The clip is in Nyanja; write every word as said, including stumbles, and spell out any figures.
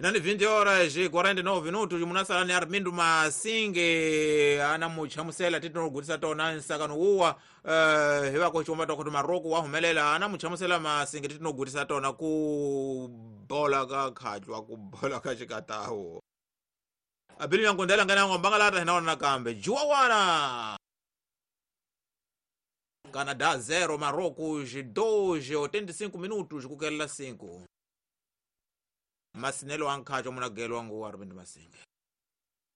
Inani vinte horas e quarenta e nove minutos munasala ni Armindo Masinge anamuchamusela titinogulisa tona nsakano uwa uh, hewa ko chomba to Maroko wahumelela anamuchamusela Masinge titinogulisa tona ku bola ka khajwa ku bola ka chikataho abili yankondela ngana ngombangalata hinaona nakambe juwa wana Canadá zero Marrocos dois oitenta e cinco minutos kukelela cinco Masinelo ankhajo munagelo wangu Armindo Masinge